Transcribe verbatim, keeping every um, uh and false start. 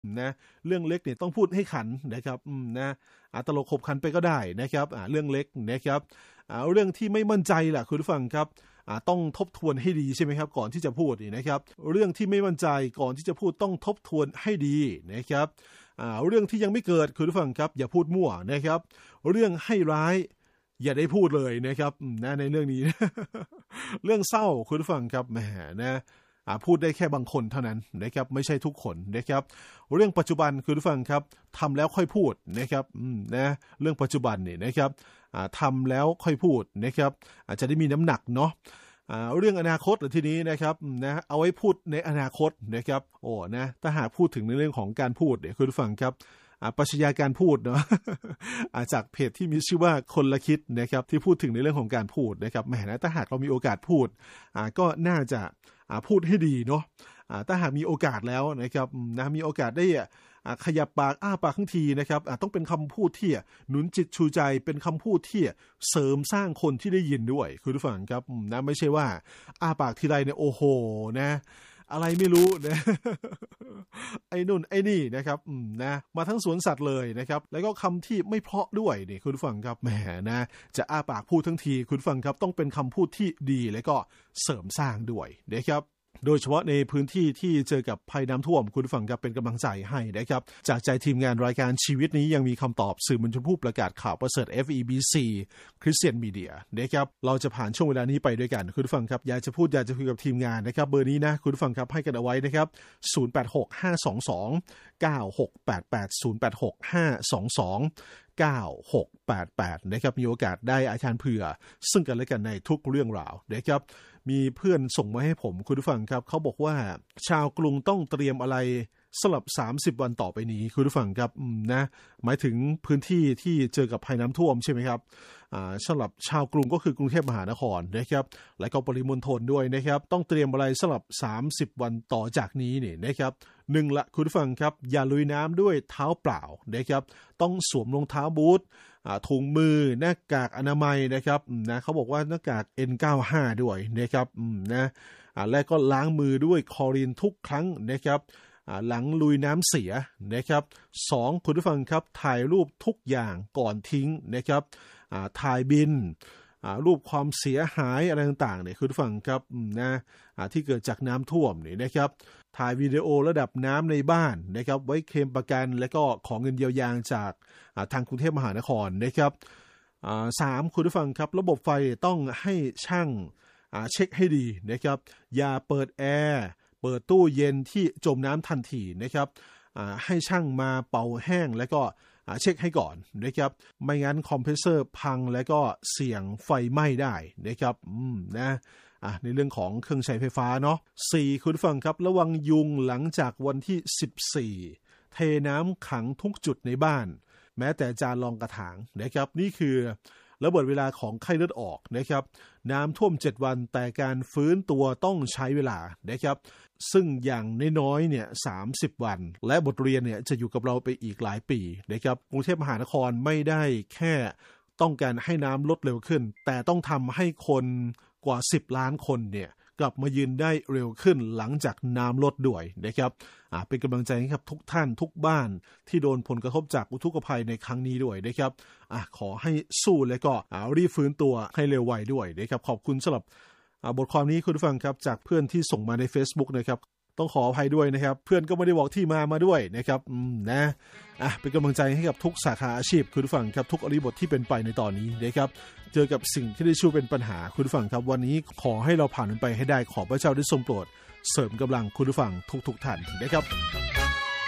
นะเรื่องเล็กเนี่ยต้องพูดให้ขันนะครับนะตลกขบขันไปก็ได้นะครับเรื่องเล็กนะครับเรื่องที่ไม่มั่นใจล่ะคุณผู้ฟังครับต้องทบทวนให้ดีใช่ไหมครับก่อนที่จะพูดนี่นะครับเรื่องที่ไม่มั่นใจก่อนที่จะพูดต้องทบทวนให้ดีนะครับเรื่องที่ยังไม่เกิดคุณผู้ฟังครับอย่าพูดมั่วนะครับเรื่องให้ร้ายอย่าได้พูดเลยนะครับนะในเรื่องนี้ เรื่องเศร้าคุณผู้ฟังครับแหมนะพูดได้แค่บางคนเท่านั้นนะครับไม่ใช่ทุกคนนะครับเรื่องปัจจุบันคุณผู้ฟังครับทำแล้วค่อยพูดนะครับนะเรื่องปัจจุบันเนี่ยนะครับทำแล้วค่อยพูดนะครับอาจจะได้มีน้ำหนักเนาะเรื่องอนาคตทีนี้นะครับนะเอาไว้พูดในอนาคตนะครับโอ้นะถ้าหากพูดถึงในเรื่องของการพูดเนี่ยคุณผู้ฟังครับปรัชญาการพูดเนาะ จากเพจที่มีชื่อว่าคนละคิดนะครับที่พูดถึงในเรื่องของการพูดนะครับแหมนะถ้าหากเรามีโอกาสพูดก็น่าจะพูดให้ดีเนาะถ้าหากมีโอกาสแล้วนะครับนะมีโอกาสได้ขยับปากอ้าปากทั้งทีนะครับต้องเป็นคำพูดที่หนุนจิตชูใจเป็นคำพูดที่เสริมสร้างคนที่ได้ยินด้วยคุณผู้ฟังครับนะไม่ใช่ว่าอ้าปากทีไรเนี่ยโอ้โหนะอะไรไม่รู้นะไอ้นุ่นไอ้นี่นะครับนะมาทั้งสวนสัตว์เลยนะครับแล้วก็คำที่ไม่เพราะด้วยนี่คุณผู้ฟังครับแหมนะจะอ้าปากพูดทั้งทีคุณผู้ฟังครับต้องเป็นคำพูดที่ดีแล้วก็เสริมสร้างด้วยนะครับโดยเฉพาะในพื้นที่ที่เจอกับภัยน้ำท่วมคุณผู้ฟังครับเป็นกำลังใจให้นะครับจากใจทีมงานรายการชีวิตนี้ยังมีคำตอบสื่อมวลชนผู้ประกาศข่าวประเสริฐ เอฟ อี บี ซี Christian Media นะครับเราจะผ่านช่วงเวลานี้ไปด้วยกันคุณผู้ฟังครับอยากจะพูดอยากจะคุยกับทีมงานนะครับเบอร์นี้นะคุณผู้ฟังครับให้กันเอาไว้นะครับศูนย์ แปด หก ห้า สอง สอง เก้า หก แปด แปด ศูนย์ แปด หก ห้า สอง สอง เก้า หก แปด แปดนะครับมีโอกาสได้อาจารย์เผื่อซึ่งกันและกันในทุกเรื่องราวนะครับมีเพื่อนส่งมาให้ผมคุณผู้ฟังครับเขาบอกว่าชาวกรุงต้องเตรียมอะไรสำหรับสามสิบวันต่อไปนี้คุณผู้ฟังครับนะหมายถึงพื้นที่ที่เจอกับภัยน้ำท่วมใช่ไหมครับอ่าสำหรับชาวกรุงก็คือกรุงเทพมหานครนะครับและก็ปริมณฑลด้วยนะครับต้องเตรียมอะไรสำหรับสามสิบวันต่อจากนี้เนี่ยนะครับหนึ่งละคุณผู้ฟังครับอย่าลุยน้ำด้วยเท้าเปล่านะครับต้องสวมรองเท้าบูทถุงมือหน้ากากอนามัยนะครับนะเขาบอกว่าหน้ากาก เอ็น เก้าสิบห้า ด้วยนะครับนะและก็ล้างมือด้วยคลอรีนทุกครั้งนะครับหลังลุยน้ำเสียนะครับสองคุณผู้ฟังครับถ่ายรูปทุกอย่างก่อนทิ้งนะครับถ่ายบินรูปความเสียหายอะไรต่างๆเนี่ยคุณผู้ฟังครับนะที่เกิดจากน้ำท่วมนี่นะครับถ่ายวิดีโอระดับน้ำในบ้านนะครับไว้เคลมประกันและก็ของเงินเยียวยาจากทางกรุงเทพมหานครนะครับสามคุณผู้ฟังครับระบบไฟต้องให้ช่างเช็คให้ดีนะครับอย่าเปิดแอร์เปิดตู้เย็นที่จมน้ำทันทีนะครับให้ช่างมาเป่าแห้งแล้วก็เช็คให้ก่อนนะครับไม่งั้นคอมเพรสเซอร์พังแล้วก็เสี่ยงไฟไหม้ได้นะครับอืมนะในเรื่องของเครื่องใช้ไฟฟ้าเนาะสี่คุณฟังครับระวังยุงหลังจากวันที่สิบสี่เทน้ำขังทุกจุดในบ้านแม้แต่จานรองกระถางนะครับนี่คือระเบิดเวลาของไข้เลือดออกนะครับน้ำท่วมเจ็ดวันแต่การฟื้นตัวต้องใช้เวลานะครับซึ่งอย่างน้อยๆเนี่ยสามสิบวันและบทเรียนเนี่ยจะอยู่กับเราไปอีกหลายปีนะครับกรุงเทพมหานครไม่ได้แค่ต้องการให้น้ำลดเร็วขึ้นแต่ต้องทำให้คนกว่าสิบล้านคนเนี่ยกลับมายืนได้เร็วขึ้นหลังจากน้ำลดด้วยนะครับอ่าเป็นกำลังใจให้ครับทุกท่านทุกบ้านที่โดนผลกระทบจากอุทกภัยในครั้งนี้ด้วยนะครับอ่าขอให้สู้และก็อ่ารีบฟื้นตัวให้เร็วไวด้วยนะครับขอบคุณสำหรับบทความนี้คุณผู้ฟังครับจากเพื่อนที่ส่งมาใน Facebook นะครับต้องขออภัยด้วยนะครับเพื่อนก็ไม่ได้บอกที่มามาด้วยนะครับอืมนะอ่ะเป็นกำลังใจให้กับทุกสาขาอาชีพคุณผู้ฟังครับทุกอริบทที่เป็นไปในตอนนี้นะครับเจอกับสิ่งที่ได้ชูเป็นปัญหาคุณผู้ฟังครับวันนี้ขอให้เราผ่านมันไปให้ได้ขอพระเจ้าได้ทรงโปรดเสริมกำลังคุณผู้ฟังทุกๆท่านนะครับ